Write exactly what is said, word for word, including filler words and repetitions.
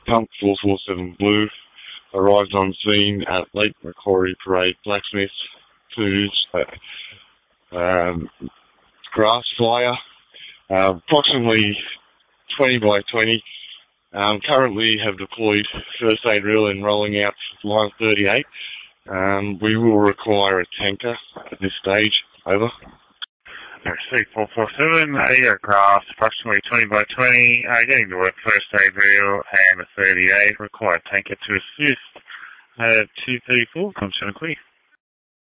Pump four four seven Blue arrived on scene at Lake Macquarie Parade Blacksmith Foods uh, um, grass fire, uh, approximately twenty by twenty. Um, currently have deployed first aid reel and rolling out line thirty-eight. Um, we will require a tanker at this stage. Over. Received four four seven, a aircraft, approximately twenty by twenty, uh, getting to work first aid reel and a thirty-eight, required tanker to assist. Uh, two thirty-four, comes clear.